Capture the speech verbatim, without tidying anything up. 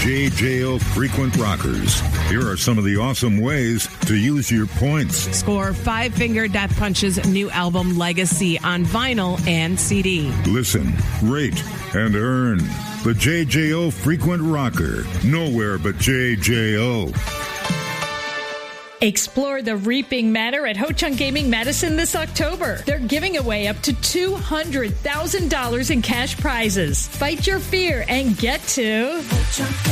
J J O Frequent Rockers. Here are some of the awesome ways to use your points. Score Five Finger Death Punch's new album Legacy on vinyl and C D. Listen, rate, and earn. The J J O Frequent Rocker. Nowhere but J J O. Explore the Reaping Manor at Ho-Chunk Gaming Madison this October. They're giving away up to two hundred thousand dollars in cash prizes. Fight your fear and get to